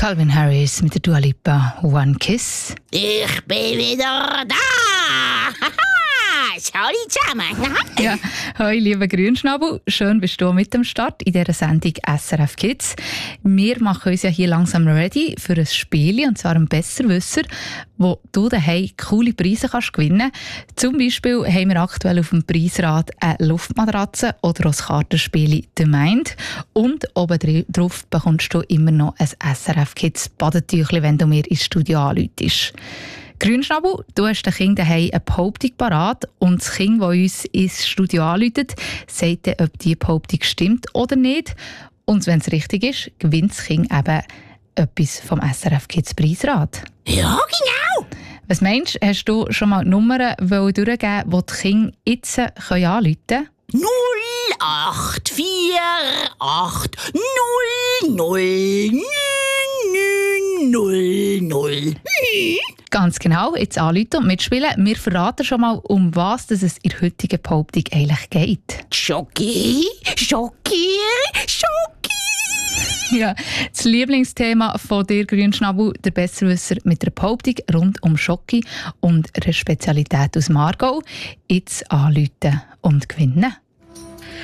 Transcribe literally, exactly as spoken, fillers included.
Calvin Harris mit der Dua Lipa, One Kiss. Ich bin wieder da! Hallo zusammen! Ja, hoi liebe Grünschnabel, schön bist du mit am Start in dieser Sendung S R F Kids. Wir machen uns ja hier langsam ready für ein Spiel, und zwar ein Besserwisser, wo du daheim coole Preise kannst gewinnen kannst. Zum Beispiel haben wir aktuell auf dem Preisrad eine Luftmatratze oder auch das Kartenspiel «The Mind». Und oben drauf bekommst du immer noch ein S R F Kids Badetüchli, wenn du mir ins Studio anrufst. Grünschnabel, du hast dem Kind daheim eine Behauptung parat und das Kind, das uns ins Studio anruft, sagt dann, ob die Behauptung stimmt oder nicht. Und wenn es richtig ist, gewinnt das Kind eben etwas vom S R F Kids Preisrad. Ja, genau! Was meinst du, hast du schon mal die Nummern durchgegeben, die die Kinder jetzt anrufen können? null acht vier acht null null neun null null. Ganz genau, jetzt anrufen und mitspielen. Wir verraten schon mal, um was es in der heutigen Behauptung eigentlich geht. Schoki, Schoki, Schoki. Ja, das Lieblingsthema von dir, Grünschnabel, der Besserwisser mit der Behauptung rund um Schoki und einer Spezialität aus Margau. Jetzt anrufen und gewinnen.